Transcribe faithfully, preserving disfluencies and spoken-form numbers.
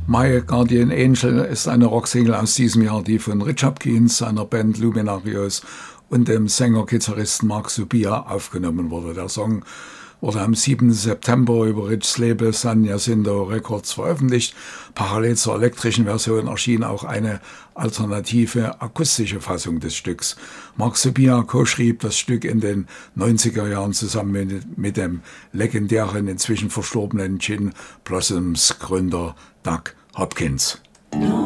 My Guardian Angel ist eine Rocksingle aus diesem Jahr, die von Rich Hopkins, seiner Band Luminarios und dem Sänger-Gitarristen Mark Subia aufgenommen wurde. Der Song wurde am siebten September über Richs Label San Jacinto Records veröffentlicht. Parallel zur elektrischen Version erschien auch eine alternative akustische Fassung des Stücks. Mark Subia co-schrieb das Stück in den neunziger Jahren zusammen mit, mit dem legendären, inzwischen verstorbenen Gin Blossoms Gründer Doug Hopkins.